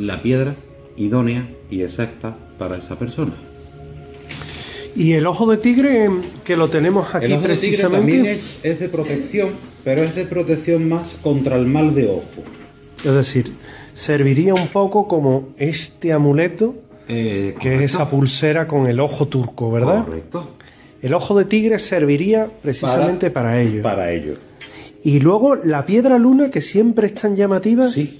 la piedra idónea y exacta para esa persona. Y el ojo de tigre, que lo tenemos aquí el ojo precisamente, de tigre también es de protección, pero es de protección más contra el mal de ojo. es decir, serviría un poco como este amuleto, que es esa pulsera con el ojo turco, ¿verdad? Correcto. El ojo de tigre serviría precisamente para ello. Para ello. Y luego la piedra luna, que siempre es tan llamativa. Sí.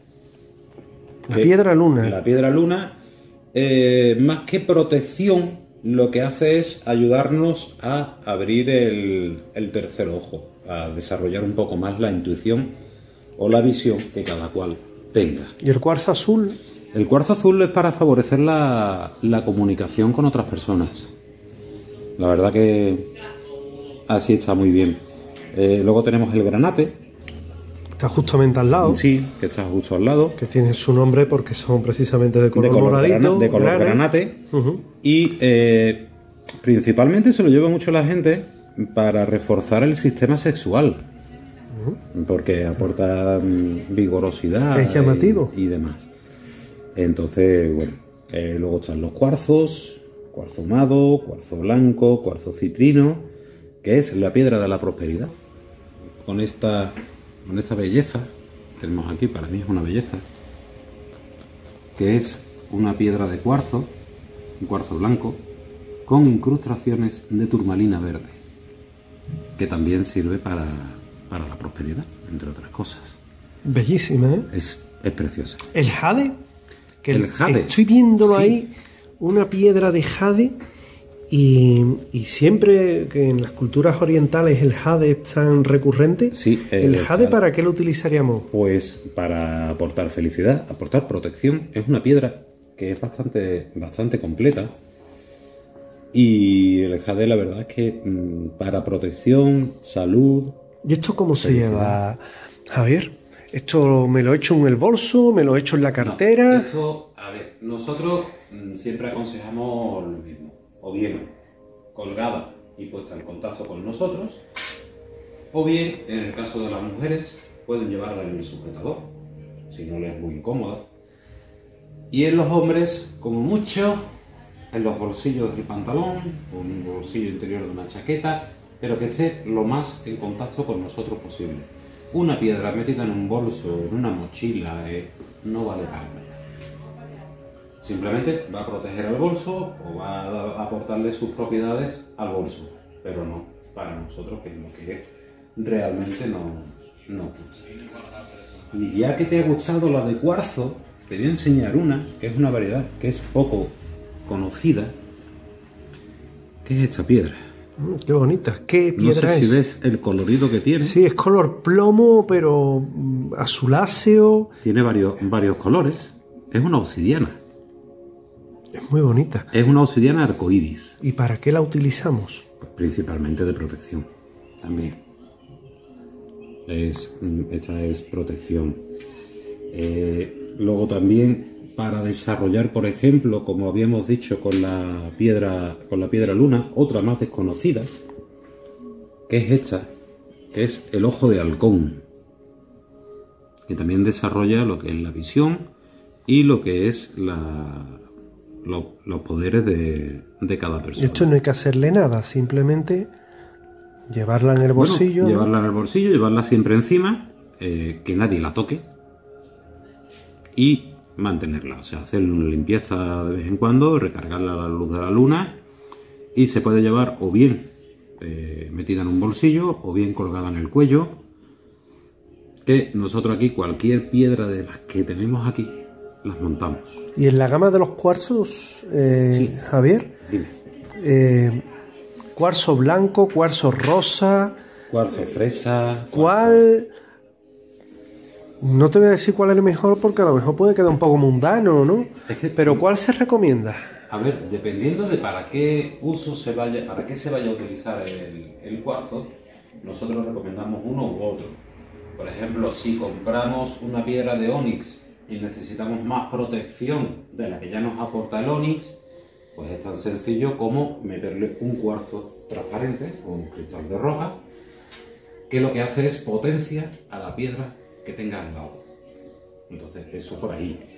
La piedra luna. La piedra luna, más que protección, lo que hace es ayudarnos a abrir el tercer ojo, a desarrollar un poco más la intuición o la visión que cada cual tenga. ¿Y el cuarzo azul? El cuarzo azul es para favorecer la comunicación con otras personas. La verdad que así está muy bien. Luego tenemos el granate. Está justamente al lado. Sí, que está justo al lado. Que tiene su nombre porque son precisamente de color moradito. De color granate. Uh-huh. Y principalmente se lo lleva mucho la gente para reforzar el sistema sexual. Uh-huh. Porque aporta vigorosidad. Es llamativo. Y demás. Entonces, bueno. Luego están los cuarzos. Cuarzo ahumado, cuarzo blanco, cuarzo citrino, que es la piedra de la prosperidad. Con esta belleza, tenemos aquí, para mí es una belleza, que es una piedra de cuarzo, un cuarzo blanco, con incrustaciones de turmalina verde, que también sirve para la prosperidad, entre otras cosas. Bellísima, ¿eh? Es preciosa. El jade, que el jade. Estoy viéndolo sí. Ahí, una piedra de jade, y siempre que en las culturas orientales el jade es tan recurrente. Sí, ¿El jade para qué lo utilizaríamos? Pues para aportar felicidad, aportar protección. Es una piedra que es bastante completa. Y el jade, la verdad es que para protección, salud... ¿Y esto cómo se lleva, Javier? ¿Esto me lo echo en el bolso? ¿Me lo echo en la cartera? No, esto, a ver, nosotros siempre aconsejamos lo mismo. O bien colgada y puesta en contacto con nosotros, o bien, en el caso de las mujeres, pueden llevarla en el sujetador, si no les es muy incómoda. Y en los hombres, como mucho, en los bolsillos del pantalón, o en un bolsillo interior de una chaqueta, pero que esté lo más en contacto con nosotros posible. Una piedra metida en un bolso, en una mochila, no vale para nada. Simplemente va a proteger el bolso o va a aportarle sus propiedades al bolso, pero no para nosotros, que es lo que realmente nos gusta. Y ya que te ha gustado la de cuarzo, te voy a enseñar una, que es una variedad que es poco conocida, que es esta piedra. Qué bonita. ¿Qué piedra es? No sé si ves el colorido que tiene. Sí, es color plomo, pero azuláceo. Tiene varios colores. Es una obsidiana. Es muy bonita. Es una obsidiana arcoíris. ¿Y para qué la utilizamos? Pues principalmente de protección. También. Esta es protección. Luego también para desarrollar, por ejemplo, como habíamos dicho con la piedra luna, otra más desconocida, que es esta, que es el ojo de halcón, que también desarrolla lo que es la visión y lo que es los poderes de cada persona. Esto no hay que hacerle nada, simplemente llevarla en el bolsillo. Bueno, llevarla en el bolsillo, llevarla siempre encima, que nadie la toque y mantenerla, o sea, hacer una limpieza de vez en cuando, recargarla a la luz de la luna, y se puede llevar o bien metida en un bolsillo o bien colgada en el cuello, que nosotros aquí cualquier piedra de las que tenemos aquí las montamos. Y en la gama de los cuarzos, sí. Javier, dime. Cuarzo blanco, cuarzo rosa, cuarzo fresa, ¿cuál? No te voy a decir cuál es el mejor porque a lo mejor puede quedar un poco mundano, ¿no? Pero ¿cuál se recomienda? A ver, dependiendo de para qué se vaya a utilizar el cuarzo, nosotros recomendamos uno u otro. Por ejemplo, si compramos una piedra de ónix y necesitamos más protección de la que ya nos aporta el ónix, pues es tan sencillo como meterle un cuarzo transparente o un cristal de roca, que lo que hace es potencia a la piedra que tenga al lado. Entonces, eso por ahí.